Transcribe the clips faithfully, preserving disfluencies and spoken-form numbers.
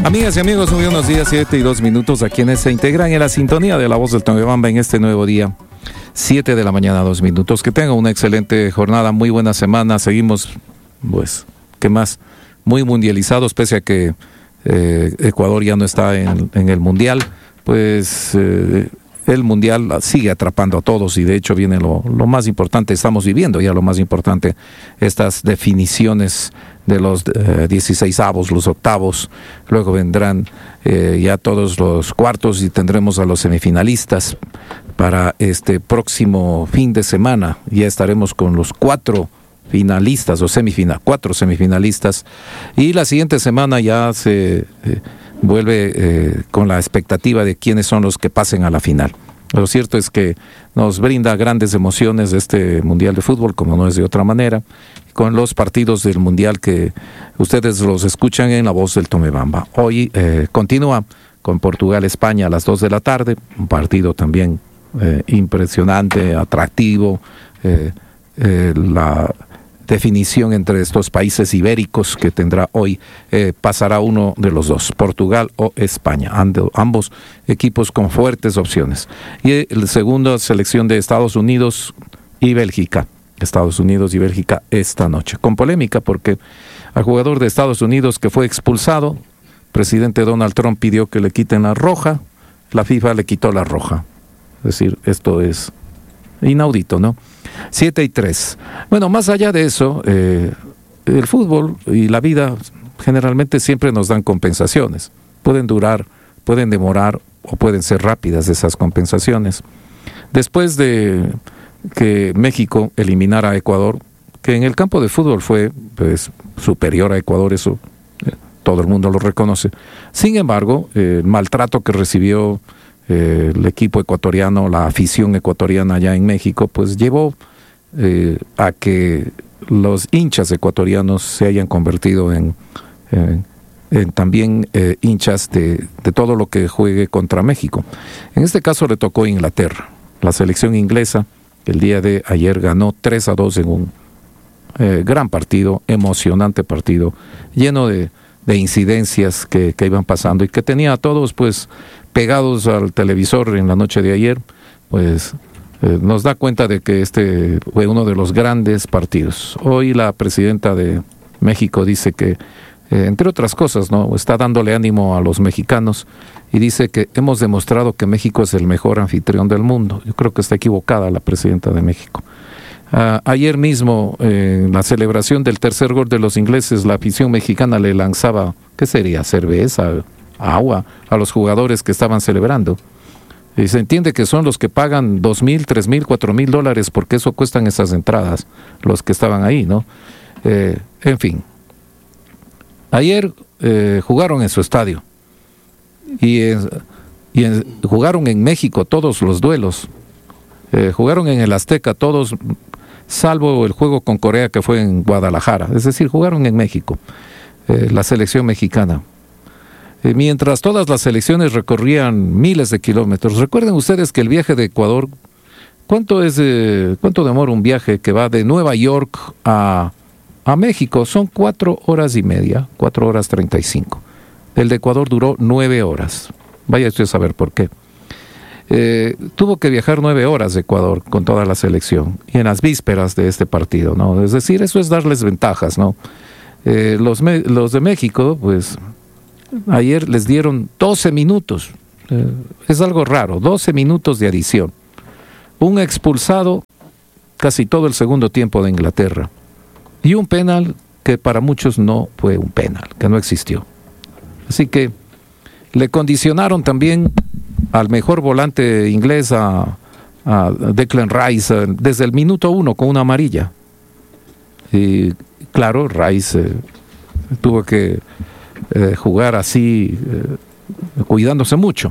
Amigas y amigos, muy buenos días, siete y dos minutos a quienes se integran en la sintonía de la voz del Tomebamba en este nuevo día, siete de la mañana, dos minutos. Que tengan una excelente jornada, muy buena semana. Seguimos, pues, ¿qué más? Muy mundializados, pese a que eh, Ecuador ya no está en, en el Mundial, pues eh, el Mundial sigue atrapando a todos y de hecho viene lo, lo más importante, estamos viviendo ya lo más importante, estas definiciones de los eh, dieciseisavos, los octavos, luego vendrán eh, ya todos los cuartos y tendremos a los semifinalistas para este próximo fin de semana. Ya estaremos con los cuatro finalistas o semifinal, cuatro semifinalistas, y la siguiente semana ya se eh, vuelve eh, con la expectativa de quiénes son los que pasen a la final. Lo cierto es que nos brinda grandes emociones este Mundial de Fútbol, como no es de otra manera, con los partidos del Mundial que ustedes los escuchan en la voz del Tomebamba. Hoy eh, continúa con Portugal-España a las dos de la tarde, un partido también eh, impresionante, atractivo, eh, eh, la definición entre estos países ibéricos que tendrá hoy, eh, pasará uno de los dos, Portugal o España, Ando, ambos equipos con fuertes opciones. Y la segunda selección de Estados Unidos y Bélgica, Estados Unidos y Bélgica esta noche, con polémica porque al jugador de Estados Unidos que fue expulsado, el presidente Donald Trump pidió que le quiten la roja, la FIFA le quitó la roja. Es decir, esto es inaudito, ¿no? Siete y tres. Bueno, más allá de eso, eh, el fútbol y la vida generalmente siempre nos dan compensaciones. Pueden durar, pueden demorar o pueden ser rápidas esas compensaciones. Después de que México eliminara a Ecuador, que en el campo de fútbol fue pues superior a Ecuador, eso eh, todo el mundo lo reconoce. Sin embargo, eh, el maltrato que recibió Eh, el equipo ecuatoriano, la afición ecuatoriana allá en México, pues llevó eh, a que los hinchas ecuatorianos se hayan convertido en, en, en también eh, hinchas de, de todo lo que juegue contra México. En este caso le tocó Inglaterra. La selección inglesa el día de ayer ganó tres a dos en un eh, gran partido, emocionante partido, lleno de, de incidencias que, que iban pasando y que tenía a todos pues pegados al televisor en la noche de ayer. Pues eh, nos da cuenta de que este fue uno de los grandes partidos. Hoy la presidenta de México dice que, eh, entre otras cosas, no está dándole ánimo a los mexicanos y dice que hemos demostrado que México es el mejor anfitrión del mundo. Yo creo que está equivocada la presidenta de México. Uh, ayer mismo, eh, en la celebración del tercer gol de los ingleses, la afición mexicana le lanzaba, ¿qué sería? Cerveza, agua a los jugadores que estaban celebrando. Y se entiende que son los que pagan dos mil, tres mil, cuatro mil dólares, porque eso cuestan esas entradas, los que estaban ahí, ¿no? Eh, en fin. Ayer eh, jugaron en su estadio y, eh, y en, jugaron en México todos los duelos. Eh, jugaron en el Azteca todos, salvo el juego con Corea que fue en Guadalajara. Es decir, jugaron en México, eh, la selección mexicana. Mientras todas las selecciones recorrían miles de kilómetros. Recuerden ustedes que el viaje de Ecuador, ¿cuánto es eh, cuánto demora un viaje que va de Nueva York a, a México? Son cuatro horas y media, cuatro horas treinta y cinco. El de Ecuador duró nueve horas. Vaya usted a saber por qué. Eh, tuvo que viajar nueve horas de Ecuador con toda la selección y en las vísperas de este partido, ¿no? Es decir, eso es darles ventajas, ¿no? Eh, los, me, los de México, pues ayer les dieron doce minutos, eh, es algo raro, doce minutos de adición. Un expulsado casi todo el segundo tiempo de Inglaterra y un penal que para muchos no fue un penal, que no existió. Así que le condicionaron también al mejor volante inglés, a, a Declan Rice, a, desde el minuto uno con una amarilla. Y claro, Rice eh, tuvo que Eh, jugar así, eh, cuidándose mucho.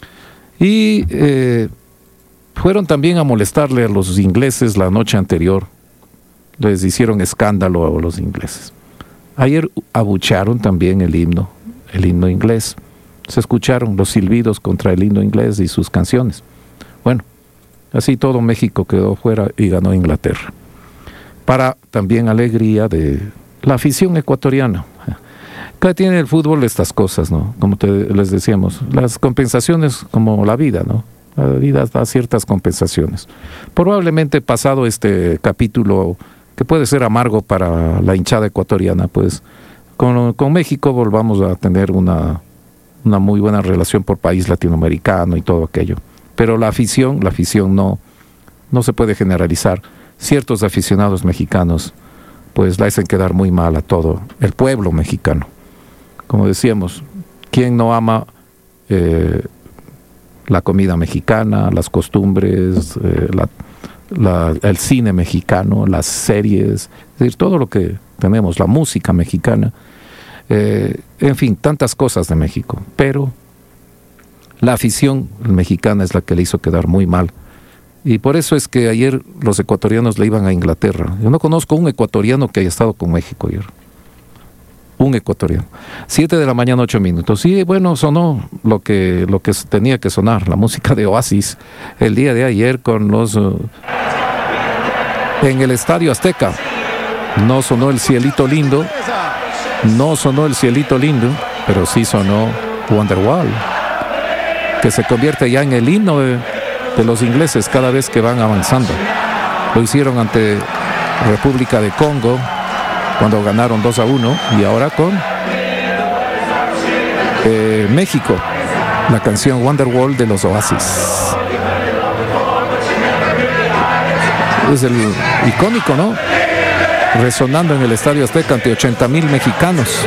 Y eh, fueron también a molestarle a los ingleses la noche anterior. Les hicieron escándalo a los ingleses. Ayer abuchearon también el himno, el himno inglés. Se escucharon los silbidos contra el himno inglés y sus canciones. Bueno, así todo México quedó fuera y ganó Inglaterra. Para también alegría de la afición ecuatoriana. Cada tiene el fútbol estas cosas, ¿no? Como te, les decíamos, las compensaciones como la vida, ¿no? La vida da ciertas compensaciones. Probablemente pasado este capítulo, que puede ser amargo para la hinchada ecuatoriana, pues con, con México volvamos a tener una, una muy buena relación por país latinoamericano y todo aquello. Pero la afición, la afición no, no se puede generalizar. Ciertos aficionados mexicanos pues la hacen quedar muy mal a todo el pueblo mexicano. Como decíamos, ¿quién no ama eh, la comida mexicana, las costumbres, eh, la, la, el cine mexicano, las series, es decir, todo lo que tenemos, la música mexicana, eh, en fin, tantas cosas de México? Pero la afición mexicana es la que le hizo quedar muy mal. Y por eso es que ayer los ecuatorianos le iban a Inglaterra. Yo no conozco un ecuatoriano que haya estado con México ayer. Un ecuatoriano. Siete de la mañana, ocho minutos. Y bueno, sonó lo que, lo que tenía que sonar, la música de Oasis, el día de ayer con los... Uh, en el Estadio Azteca. No sonó el Cielito Lindo, no sonó el Cielito Lindo, pero sí sonó Wonderwall, que se convierte ya en el himno de... de los ingleses cada vez que van avanzando. Lo hicieron ante República de Congo cuando ganaron dos a uno, y ahora con eh, México, la canción Wonderwall de los Oasis. Es el icónico, ¿no? Resonando en el Estadio Azteca ante ochenta mil mexicanos.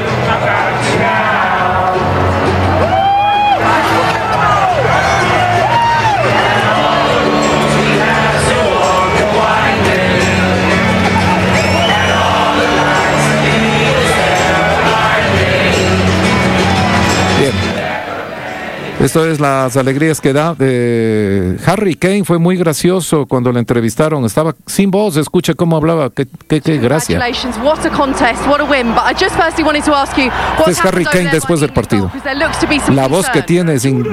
Esto es las alegrías que da. Eh, Harry Kane fue muy gracioso cuando le entrevistaron. Estaba sin voz. Escuche cómo hablaba. Qué, qué, qué gracia. What a contest, what a win. But I just firstly wanted to ask you, este es Harry Kane después del partido. La voz que tiene es in...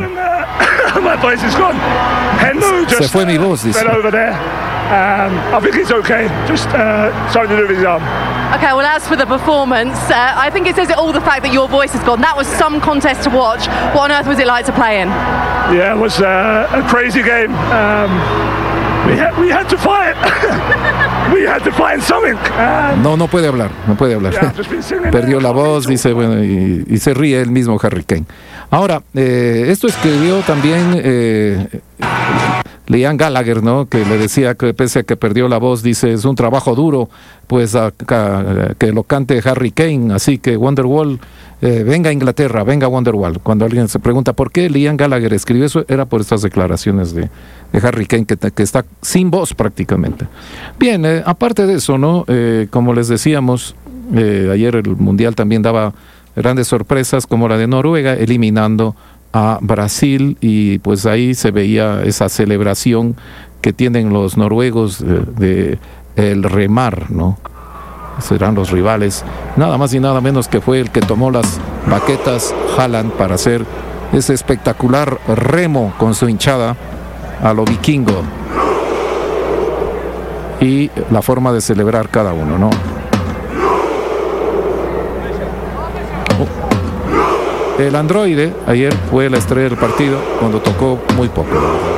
Se fue mi voz, dice. Um, I think it's okay. Just uh, something to do with his arm. Okay, well, as for the performance, uh, I think it says it all, the fact that your voice has gone. That was some contest to watch. What on earth was it like to play in? Yeah, it was uh, a crazy game. Um, we, ha- we had to fight. We had to find something. Um, no, no puede hablar, no puede hablar. Yeah, perdió la voz, dice, bueno, y, y se ríe el mismo Harry Kane. Ahora, eh, esto escribió también... Eh, Liam Gallagher, ¿no? Que le decía que pese a que perdió la voz, dice, es un trabajo duro, pues a, a, que lo cante Harry Kane, así que Wonderwall, eh, venga a Inglaterra, venga Wonderwall. Cuando alguien se pregunta por qué Liam Gallagher escribió eso, era por estas declaraciones de, de Harry Kane, que, que está sin voz prácticamente. Bien, eh, aparte de eso, ¿no? Eh, como les decíamos, eh, ayer el Mundial también daba grandes sorpresas, como la de Noruega, eliminando a Brasil, y pues ahí se veía esa celebración que tienen los noruegos de, de el remar, ¿no? Serán los rivales, nada más y nada menos que fue el que tomó las baquetas Haaland para hacer ese espectacular remo con su hinchada a lo vikingo, y la forma de celebrar cada uno, ¿no? El androide ayer fue la estrella del partido cuando tocó muy poco.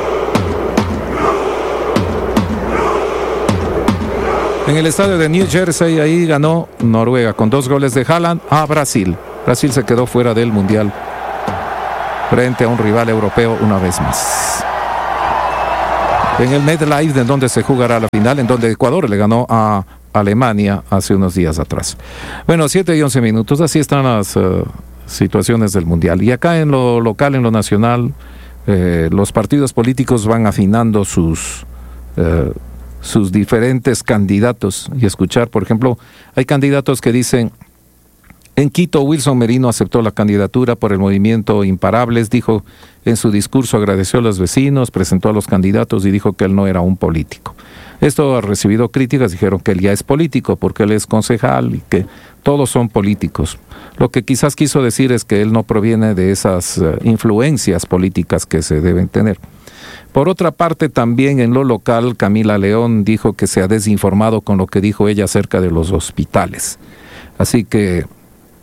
En el estadio de New Jersey, ahí ganó Noruega con dos goles de Haaland a Brasil. Brasil se quedó fuera del Mundial frente a un rival europeo una vez más. En el MetLife, en donde se jugará la final, en donde Ecuador le ganó a Alemania hace unos días atrás. Bueno, siete y once minutos, así están las... Uh, situaciones del Mundial. Y acá en lo local, en lo nacional, eh, los partidos políticos van afinando sus, eh, sus diferentes candidatos. Y escuchar, por ejemplo, hay candidatos que dicen, en Quito, Wilson Merino aceptó la candidatura por el movimiento Imparables, dijo en su discurso, agradeció a los vecinos, presentó a los candidatos y dijo que él no era un político. Esto ha recibido críticas, dijeron que él ya es político porque él es concejal y que todos son políticos. Lo que quizás quiso decir es que él no proviene de esas uh, influencias políticas que se deben tener. Por otra parte, también en lo local, Camila León dijo que se ha desinformado con lo que dijo ella acerca de los hospitales. Así que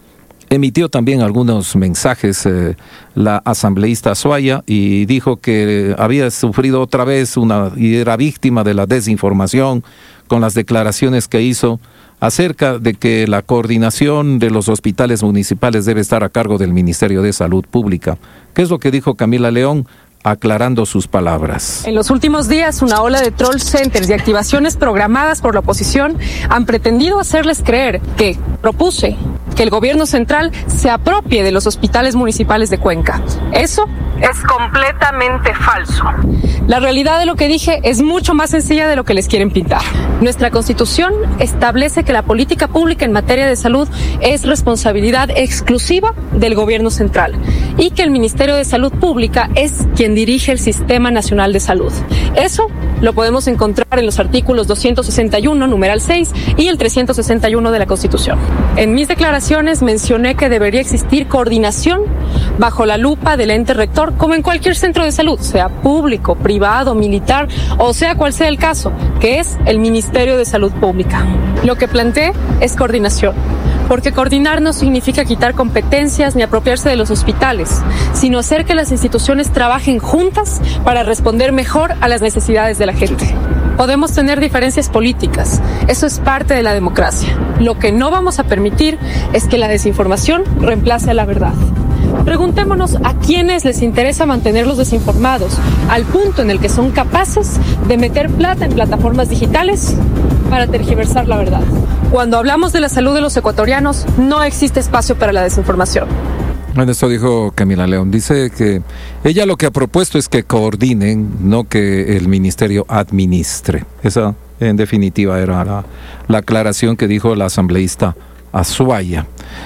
emitió también algunos mensajes eh, la asambleísta Azuaya y dijo que había sufrido otra vez una y era víctima de la desinformación con las declaraciones que hizo acerca de que la coordinación de los hospitales municipales debe estar a cargo del Ministerio de Salud Pública. ¿Qué es lo que dijo Camila León? Aclarando sus palabras. En los últimos días, una ola de troll centers y activaciones programadas por la oposición han pretendido hacerles creer que propuse que el gobierno central se apropie de los hospitales municipales de Cuenca. Eso es completamente falso. La realidad de lo que dije es mucho más sencilla de lo que les quieren pintar. Nuestra Constitución establece que la política pública en materia de salud es responsabilidad exclusiva del gobierno central y que el Ministerio de Salud Pública es quien dirige el Sistema Nacional de Salud. Eso lo podemos encontrar en los artículos doscientos sesenta y uno, numeral seis, y el trescientos sesenta y uno de la Constitución. En mis declaraciones mencioné que debería existir coordinación bajo la lupa del ente rector, como en cualquier centro de salud, sea público, privado, militar, o sea cual sea el caso, que es el Ministerio de Salud Pública. Lo que planteé es coordinación, porque coordinar no significa quitar competencias ni apropiarse de los hospitales, sino hacer que las instituciones trabajen juntas para responder mejor a las necesidades de la gente. Podemos tener diferencias políticas, eso es parte de la democracia. Lo que no vamos a permitir es que la desinformación reemplace a la verdad. Preguntémonos a quienes les interesa mantenerlos desinformados, al punto en el que son capaces de meter plata en plataformas digitales para tergiversar la verdad. Cuando hablamos de la salud de los ecuatorianos, no existe espacio para la desinformación. Bueno, esto dijo Camila León. Dice que ella lo que ha propuesto es que coordinen, no que el ministerio administre. Esa, en definitiva, era la, la aclaración que dijo la asambleísta Azuaya.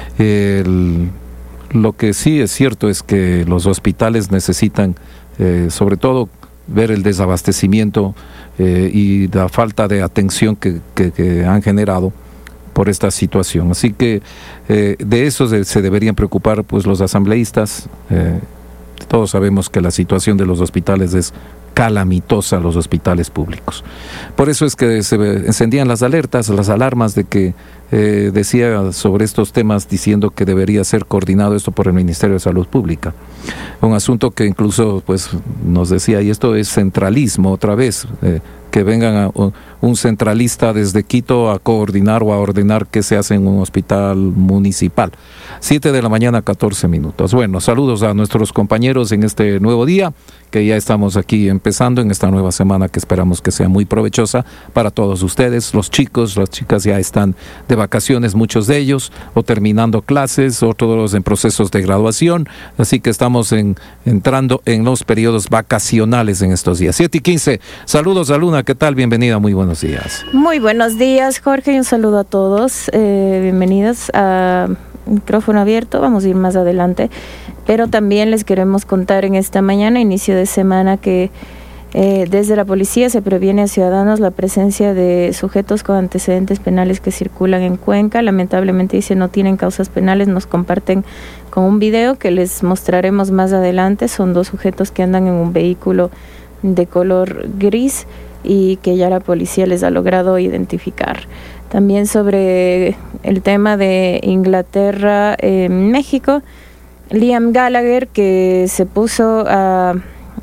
El, lo que sí es cierto es que los hospitales necesitan, eh, sobre todo, ver el desabastecimiento eh, y la falta de atención que, que, que han generado por esta situación. Así que eh, de eso se, se deberían preocupar pues los asambleístas. Eh, todos sabemos que la situación de los hospitales es calamitosa, los hospitales públicos. Por eso es que se encendían las alertas, las alarmas de que eh, decía sobre estos temas diciendo que debería ser coordinado esto por el Ministerio de Salud Pública. Un asunto que incluso pues nos decía, y esto es centralismo otra vez, eh, que vengan a, un centralista desde Quito a coordinar o a ordenar qué se hace en un hospital municipal. Siete de la mañana, catorce minutos. Bueno, saludos a nuestros compañeros en este nuevo día, que ya estamos aquí empezando en esta nueva semana que esperamos que sea muy provechosa para todos ustedes. Los chicos, las chicas ya están de vacaciones, muchos de ellos, o terminando clases, otros en procesos de graduación, así que estamos en, entrando en los periodos vacacionales en estos días. Siete y quince, saludos a Luna, ¿qué tal? Bienvenida, muy buenos días. Muy buenos días, Jorge, y un saludo a todos. Eh, bienvenidos a Micrófono Abierto, vamos a ir más adelante, pero también les queremos contar en esta mañana, inicio de semana, que eh, desde la policía se previene a ciudadanos la presencia de sujetos con antecedentes penales que circulan en Cuenca. Lamentablemente dice no tienen causas penales, nos comparten con un video que les mostraremos más adelante. Son dos sujetos que andan en un vehículo de color gris y que ya la policía les ha logrado identificar. También sobre el tema de Inglaterra, eh, México, Liam Gallagher, que se puso a,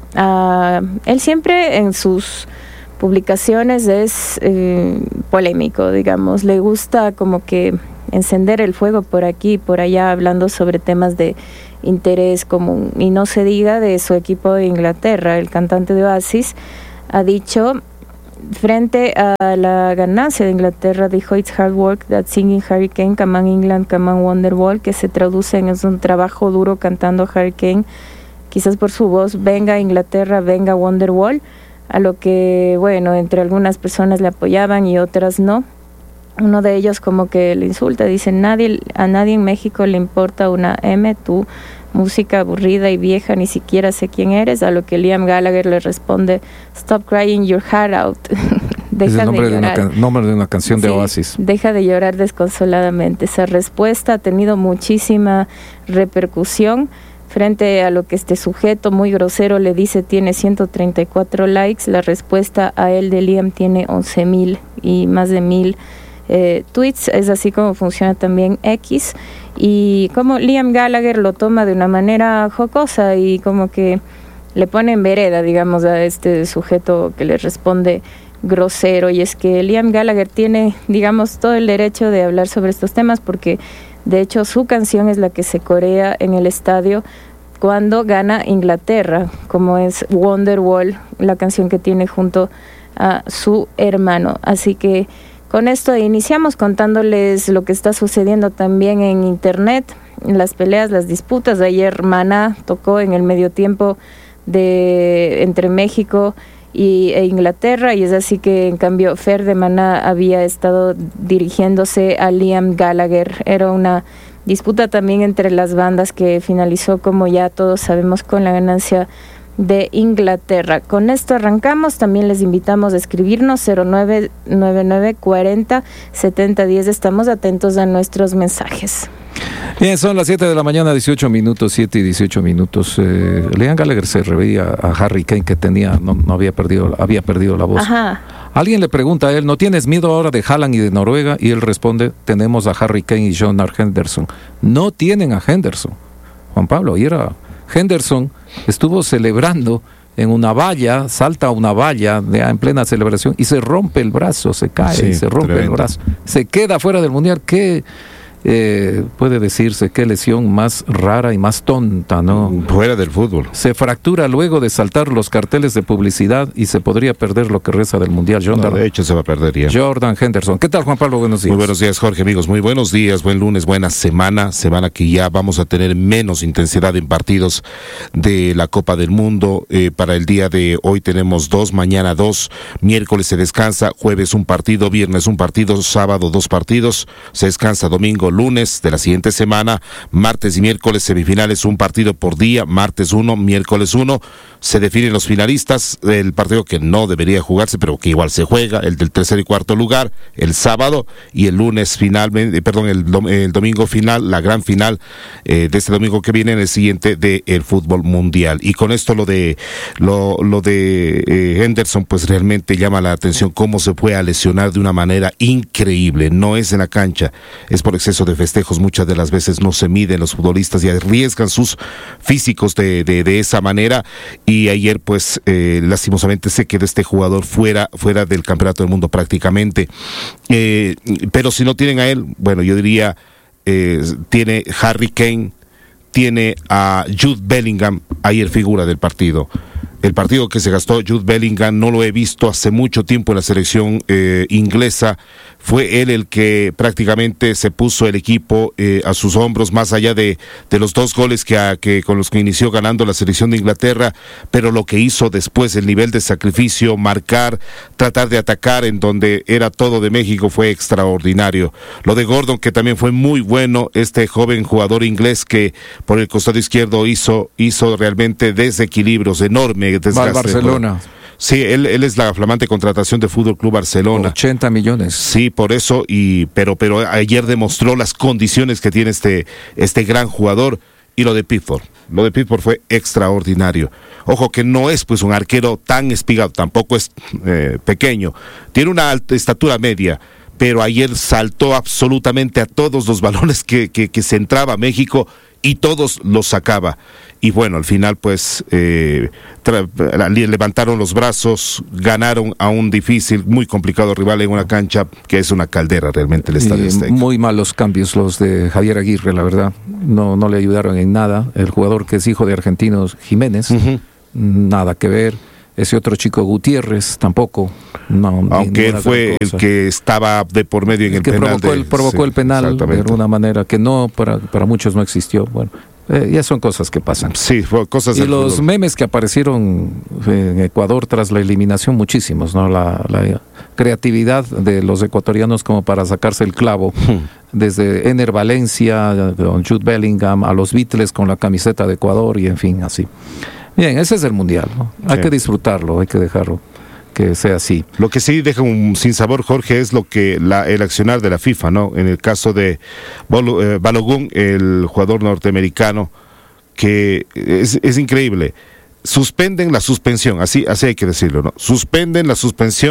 a... Él siempre en sus publicaciones es eh, polémico, digamos, le gusta como que encender el fuego por aquí y por allá, hablando sobre temas de interés común. Y no se diga de su equipo de Inglaterra. El cantante de Oasis ha dicho, frente a la ganancia de Inglaterra, dijo "It's hard work that singing Hurricane, come on England, come on Wonderwall", que se traduce en es un trabajo duro cantando Hurricane, quizás por su voz, venga Inglaterra, venga Wonderwall, a lo que, bueno, entre algunas personas le apoyaban y otras no. Uno de ellos como que le insulta, dice, nadie, a nadie en México le importa una M, tú, música aburrida y vieja, ni siquiera sé quién eres, a lo que Liam Gallagher le responde, "Stop crying your heart out". Deja es el nombre de, de, llorar. una, nombre de una canción de sí, Oasis. Deja de llorar desconsoladamente. Esa respuesta ha tenido muchísima repercusión frente a lo que este sujeto muy grosero le dice tiene ciento treinta y cuatro likes. La respuesta a él de Liam tiene once mil y más de mil eh, tweets, es así como funciona también X, y como Liam Gallagher lo toma de una manera jocosa y como que le pone en vereda, digamos, a este sujeto que le responde grosero, y es que Liam Gallagher tiene, digamos, todo el derecho de hablar sobre estos temas porque de hecho su canción es la que se corea en el estadio cuando gana Inglaterra, como es Wonderwall, la canción que tiene junto a su hermano. Así que con esto iniciamos contándoles lo que está sucediendo también en internet, las peleas, las disputas. Ayer Maná tocó en el medio tiempo de entre México y, e Inglaterra, y es así que en cambio Fer de Maná había estado dirigiéndose a Liam Gallagher. Era una disputa también entre las bandas que finalizó, como ya todos sabemos, con la ganancia de Inglaterra. Con esto arrancamos. También les invitamos a escribirnos cero nueve nueve nueve cuarenta setenta diez. Estamos atentos a nuestros mensajes. Bien, son las siete de la mañana, dieciocho minutos, siete y dieciocho minutos. Eh, Liam Gallagher se reveía a Harry Kane que tenía, no, no había perdido, había perdido la voz. Ajá. Alguien le pregunta a él, ¿no tienes miedo ahora de Haaland y de Noruega? Y él responde, tenemos a Harry Kane y Jordan Henderson. No tienen a Henderson, Juan Pablo. Y era Henderson, estuvo celebrando en una valla, salta a una valla de, en plena celebración y se rompe el brazo, se cae, sí, se rompe tremendo. el brazo. Se queda fuera del Mundial. ¿Qué eh, puede decirse? ¿Qué lesión más rara y más tonta, no? Fuera del fútbol. Se fractura luego de saltar los carteles de publicidad y se podría perder lo que resta del Mundial. Jordan, no, de hecho se va a perder ya. Jordan Henderson. ¿Qué tal, Juan Pablo? Buenos días. Muy buenos días, Jorge, amigos. Muy buenos días, buen lunes, buena semana. Semana que ya vamos a tener menos intensidad en partidos de la Copa del Mundo. Eh, para el día de hoy tenemos dos, mañana dos, miércoles se descansa, jueves un partido, viernes un partido, sábado dos partidos, se descansa domingo, lunes de la siguiente semana, martes y miércoles semifinales, un partido por día, martes uno, miércoles uno, se definen los finalistas, el partido que no debería jugarse, pero que igual se juega, el del tercer y cuarto lugar, el sábado, y el lunes finalmente, perdón, el, dom- el domingo final, la gran final eh, de este domingo que viene, en el siguiente de el fútbol mundial. Y con esto lo de lo, lo de eh, Henderson, pues realmente llama la atención cómo se fue a lesionar de una manera increíble. No es en la cancha, es por exceso de festejos. Muchas de las veces no se miden los futbolistas y arriesgan sus físicos de, de, de esa manera. Y ayer, pues, eh, lastimosamente se quedó este jugador fuera, fuera del Campeonato del Mundo prácticamente. Eh, pero si no tienen a él, bueno, yo diría, eh, tiene Harry Kane, tiene a Jude Bellingham, ayer figura del partido. El partido que se gastó Jude Bellingham no lo he visto hace mucho tiempo en la selección eh, inglesa. Fue él el que prácticamente se puso el equipo eh, a sus hombros, más allá de, de los dos goles que, a, que con los que inició ganando la selección de Inglaterra, pero lo que hizo después, el nivel de sacrificio, marcar, tratar de atacar en donde era todo de México, fue extraordinario. Lo de Gordon, que también fue muy bueno, este joven jugador inglés que por el costado izquierdo hizo, hizo realmente desequilibrios enormes. Va al Barcelona. Sí, él, él es la flamante contratación de Fútbol Club Barcelona. ochenta millones. Sí, por eso, y pero pero ayer demostró las condiciones que tiene este, este gran jugador. Y lo de Pickford, lo de Pickford fue extraordinario. Ojo que no es pues un arquero tan espigado, tampoco es eh, pequeño. Tiene una alta estatura media, pero ayer saltó absolutamente a todos los balones que, que, que se entraba a México y todos los sacaba. Y bueno, al final pues eh, tra- levantaron los brazos, ganaron a un difícil, muy complicado rival en una cancha que es una caldera realmente el Estadio Azteca. Muy malos cambios los de Javier Aguirre, la verdad. No, no le ayudaron en nada. El jugador que es hijo de argentinos, Jiménez, uh-huh. nada que ver. Ese otro chico Gutiérrez tampoco. No, aunque él fue el que estaba de por medio en el, el que penal. Provocó, de, el, provocó sí, el penal de alguna manera que no, para, para muchos no existió. Bueno, eh, ya son cosas que pasan. Sí, fue cosas Y del los fútbol. memes que aparecieron en Ecuador tras la eliminación, muchísimos, ¿no? La, la creatividad de los ecuatorianos como para sacarse el clavo. Hmm. Desde Ener Valencia, con Jude Bellingham, a los Beatles con la camiseta de Ecuador y en fin, así. Bien, ese es el Mundial, ¿no? Hay sí. que disfrutarlo, hay que dejarlo que sea así. Lo que sí deja un sinsabor, Jorge, es lo que la, el accionar de la FIFA, ¿no? En el caso de Bol, eh, Balogun, el jugador norteamericano, que es, es increíble. Suspenden la suspensión, así, así hay que decirlo, ¿no? Suspenden la suspensión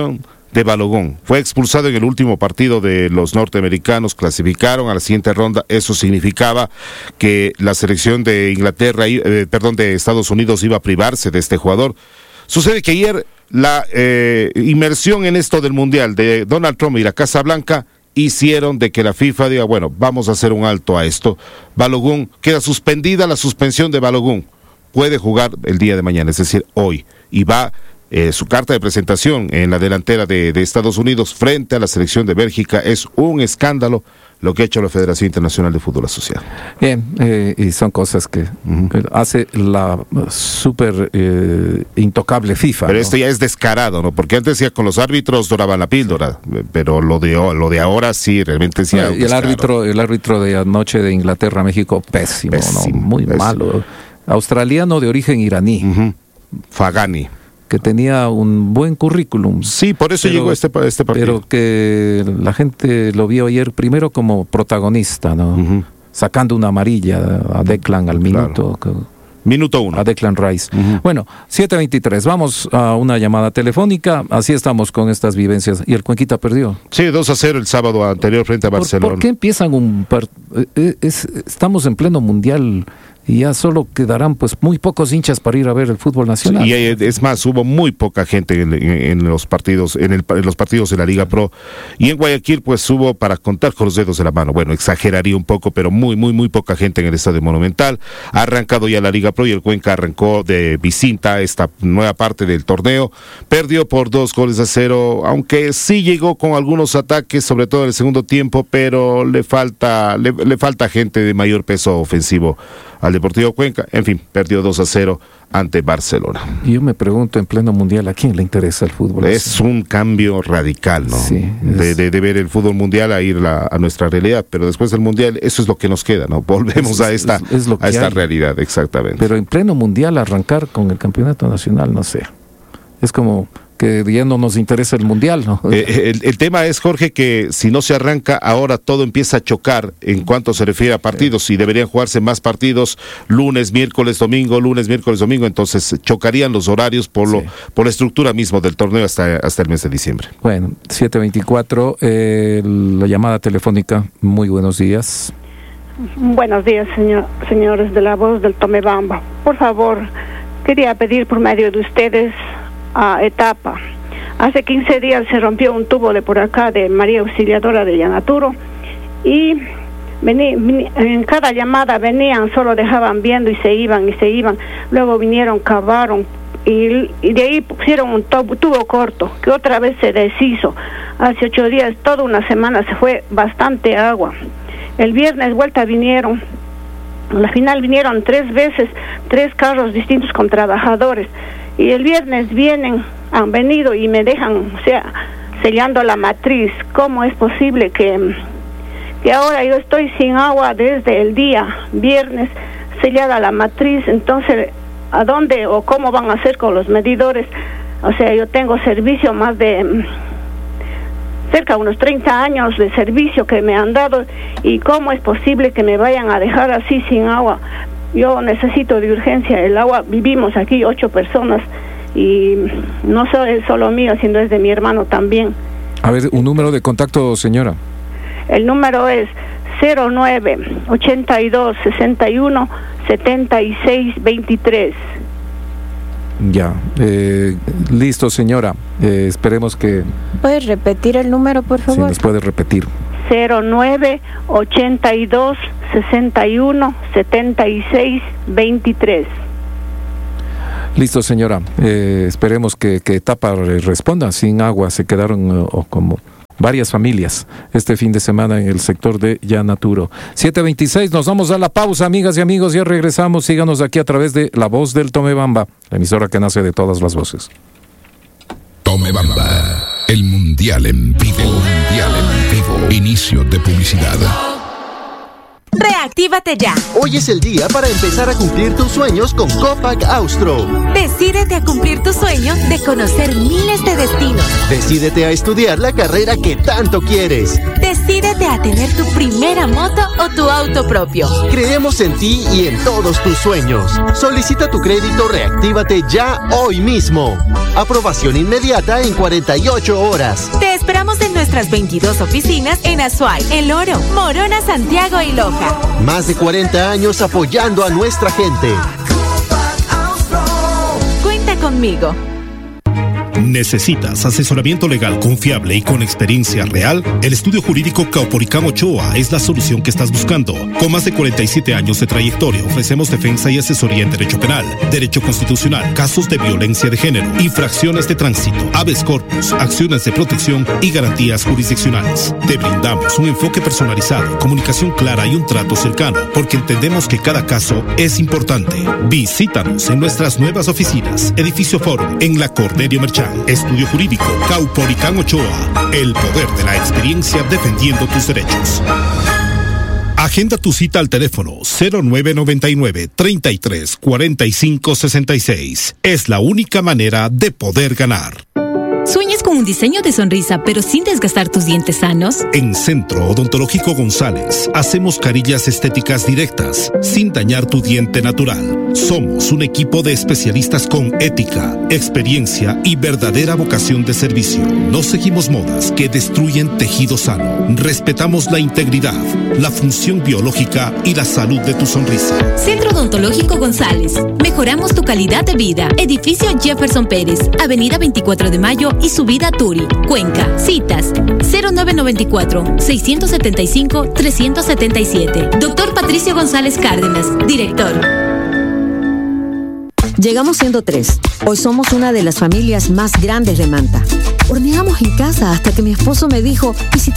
de Balogun. Fue expulsado en el último partido de los norteamericanos, clasificaron a la siguiente ronda. Eso significaba que la selección de Inglaterra, eh, perdón, de Estados Unidos iba a privarse de este jugador. Sucede que ayer la eh, inmersión en esto del Mundial de Donald Trump y la Casa Blanca hicieron de que la FIFA diga, bueno, vamos a hacer un alto a esto. Balogun, queda suspendida la suspensión de Balogun. Puede jugar el día de mañana, es decir, hoy, y va eh, su carta de presentación en la delantera de, de Estados Unidos frente a la selección de Bélgica. Es un escándalo lo que ha hecho la Federación Internacional de Fútbol Asociado. Bien, eh, y son cosas que, uh-huh. que hace la súper eh, intocable FIFA. Pero ¿no? esto ya es descarado, ¿no? Porque antes ya con los árbitros doraban la píldora, pero lo de lo de ahora sí, realmente sí. No, y el árbitro, el árbitro de anoche de Inglaterra-México, pésimo, pésimo, ¿no? Muy pésimo. Malo. Australiano de origen iraní. Uh-huh. Fagani. Que tenía un buen currículum. Sí, por eso pero, llegó este, este partido. Pero que la gente lo vio ayer primero como protagonista, ¿no? Uh-huh. Sacando una amarilla a Declan al minuto. Claro. Minuto uno. A Declan Rice. Uh-huh. Bueno, siete veintitrés. Vamos a una llamada telefónica. Así estamos con estas vivencias. Y el Cuenquita perdió. Sí, dos a cero el sábado anterior frente a Barcelona. ¿Por, ¿por qué empiezan un... Par... Es, estamos en pleno mundial... y ya solo quedarán pues muy pocos hinchas para ir a ver el fútbol nacional. Sí, y es más, hubo muy poca gente en, en, en los partidos, en, el, en los partidos de la Liga Pro, y en Guayaquil pues hubo para contar con los dedos de la mano. Bueno, exageraría un poco, pero muy, muy, muy poca gente en el Estadio Monumental. Ha arrancado ya la Liga Pro y el Cuenca arrancó de visita esta nueva parte del torneo. Perdió por dos goles a cero, aunque sí llegó con algunos ataques, sobre todo en el segundo tiempo, pero le falta, le, le falta gente de mayor peso ofensivo al Deportivo Cuenca. En fin, perdió dos a cero ante Barcelona. Y yo me pregunto en pleno mundial, ¿a quién le interesa el fútbol? Es un cambio radical, ¿no? Sí, es... de, de, de ver el fútbol mundial a ir la, a nuestra realidad, pero después del mundial eso es lo que nos queda, ¿no? Volvemos es, a esta, es, es lo que a esta hay. realidad, exactamente. Pero en pleno mundial arrancar con el campeonato nacional, no sé. Es como... que ya no nos interesa el mundial, ¿no? Eh, el, el tema es, Jorge, que si no se arranca, ahora todo empieza a chocar en cuanto se refiere a partidos, sí. Y deberían jugarse más partidos, lunes, miércoles, domingo, lunes, miércoles, domingo, entonces chocarían los horarios por, lo, sí. por la estructura mismo del torneo hasta, hasta el mes de diciembre. Bueno, siete veinticuatro, eh, la llamada telefónica, muy buenos días. Buenos días, señor, señores de la voz del Tomebamba. Por favor, quería pedir por medio de ustedes a Etapa. Hace quince días se rompió un tubo de por acá de María Auxiliadora de Llanaturo y vení, vení, en cada llamada venían, solo dejaban viendo y se iban y se iban. Luego vinieron, cavaron y, y de ahí pusieron un tubo, tubo corto que otra vez se deshizo. Hace ocho días, toda una semana se fue bastante agua. El viernes vuelta vinieron. Al final vinieron tres veces, tres carros distintos con trabajadores. Y el viernes vienen, han venido y me dejan, o sea, sellando la matriz. ¿Cómo es posible que, que ahora yo estoy sin agua desde el día viernes, sellada la matriz? Entonces, ¿a dónde o cómo van a hacer con los medidores? O sea, yo tengo servicio más de cerca de unos treinta años de servicio que me han dado, y ¿cómo es posible que me vayan a dejar así sin agua? Yo necesito de urgencia el agua. Vivimos aquí ocho personas y no es solo mío, sino es de mi hermano también. A ver, un número de contacto, señora. El número es cero nueve ochenta y dos sesenta y uno setenta y seis veintitrés. Ya, eh, listo, señora. Eh, esperemos que... ¿Puedes repetir el número, por favor? Sí, nos puede repetir. cero nueve ochenta y dos sesenta y uno setenta y seis veintitrés. Listo, señora. Eh, esperemos que, que Etapa responda. Sin agua se quedaron o, o como varias familias este fin de semana en el sector de Llanaturo. siete veintiséis, nos vamos a la pausa, amigas y amigos. Ya regresamos. Síganos aquí a través de La Voz del Tomebamba, la emisora que nace de todas las voces. Tomebamba, el mundial en vivo. El mundial en vivo. Inicio de publicidad. Reactívate ya. Hoy es el día para empezar a cumplir tus sueños con Copac Austro. Decídete a cumplir tu sueño de conocer miles de destinos. Decídete a estudiar la carrera que tanto quieres. Decídete a tener tu primera moto o tu auto propio. Creemos en ti y en todos tus sueños. Solicita tu crédito Reactívate ya hoy mismo. Aprobación inmediata en cuarenta y ocho horas. Te esperamos en nuestras veintidós oficinas en Azuay, El Oro, Morona, Santiago y Loja. Más de cuarenta años apoyando a nuestra gente. Cuenta conmigo. ¿Necesitas asesoramiento legal confiable y con experiencia real? El estudio jurídico Caupolicán Ochoa es la solución que estás buscando. Con más de cuarenta y siete años de trayectoria, ofrecemos defensa y asesoría en derecho penal, derecho constitucional, casos de violencia de género, infracciones de tránsito, habeas corpus, acciones de protección y garantías jurisdiccionales. Te brindamos un enfoque personalizado, comunicación clara y un trato cercano, porque entendemos que cada caso es importante. Visítanos en nuestras nuevas oficinas, Edificio Forum, en la Cornelio Merchán. Estudio Jurídico Caupolicán Ochoa. El poder de la experiencia defendiendo tus derechos. Agenda tu cita al teléfono cero nueve nueve nueve, treinta y tres, cuarenta y cinco, sesenta y seis. Es la única manera de poder ganar. ¿Sueñas con un diseño de sonrisa pero sin desgastar tus dientes sanos? En Centro Odontológico González hacemos carillas estéticas directas sin dañar tu diente natural. Somos un equipo de especialistas con ética, experiencia y verdadera vocación de servicio. No seguimos modas que destruyen tejido sano. Respetamos la integridad, la función biológica y la salud de tu sonrisa. Centro Odontológico González. Mejoramos tu calidad de vida. Edificio Jefferson Pérez, Avenida veinticuatro de Mayo y subida Turi, Cuenca. Citas cero nueve nueve cuatro, seis siete cinco, tres siete siete. Doctor Patricio González Cárdenas, director. Llegamos siendo tres. Hoy somos una de las familias más grandes de Manta. Horneamos en casa hasta que mi esposo me dijo, ¿y si te